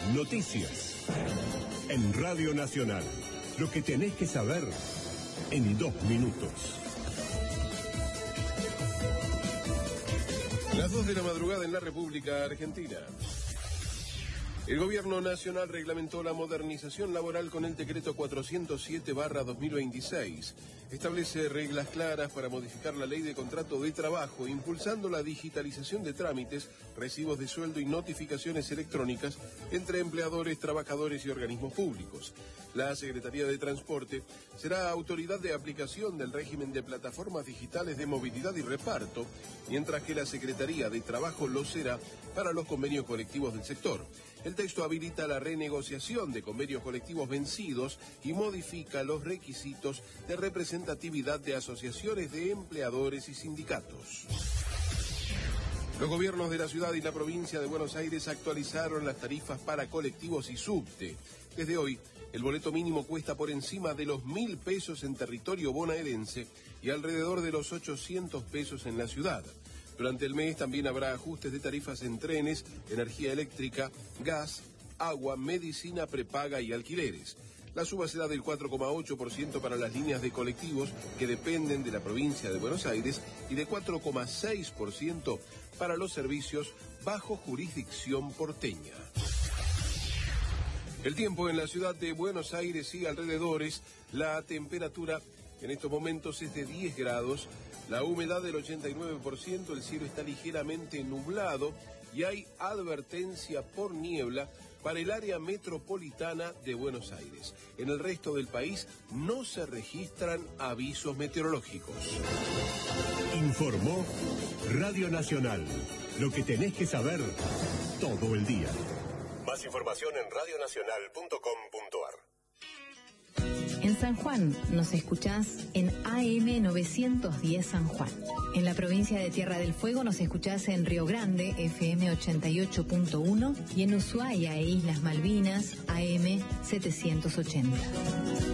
Noticias. En Radio Nacional. Lo que tenés que saber en 2 minutos. Las 2 de la madrugada en la República Argentina. El Gobierno Nacional reglamentó la modernización laboral con el decreto 407/2026. Establece reglas claras para modificar la ley de contrato de trabajo, impulsando la digitalización de trámites, recibos de sueldo y notificaciones electrónicas entre empleadores, trabajadores y organismos públicos. La Secretaría de Transporte será autoridad de aplicación del régimen de plataformas digitales de movilidad y reparto, mientras que la Secretaría de Trabajo lo será para los convenios colectivos del sector. El texto habilita la renegociación de convenios colectivos vencidos y modifica los requisitos de representatividad de asociaciones de empleadores y sindicatos. Los gobiernos de la ciudad y la provincia de Buenos Aires actualizaron las tarifas para colectivos y subte. Desde hoy, el boleto mínimo cuesta por encima de los 1.000 pesos en territorio bonaerense y alrededor de los 800 pesos en la ciudad. Durante el mes también habrá ajustes de tarifas en trenes, energía eléctrica, gas, agua, medicina prepaga y alquileres. La suba será del 4,8% para las líneas de colectivos que dependen de la provincia de Buenos Aires y de 4,6% para los servicios bajo jurisdicción porteña. El tiempo en la ciudad de Buenos Aires y alrededores, la temperatura en estos momentos es de 10 grados, la humedad del 89%, el cielo está ligeramente nublado y hay advertencia por niebla para el área metropolitana de Buenos Aires. En el resto del país no se registran avisos meteorológicos. Informó Radio Nacional. Lo que tenés que saber todo el día. Más información en radionacional.com.ar. En San Juan nos escuchás en AM 910 San Juan. En la provincia de Tierra del Fuego nos escuchás en Río Grande, FM 88.1, y en Ushuaia e Islas Malvinas, AM 780.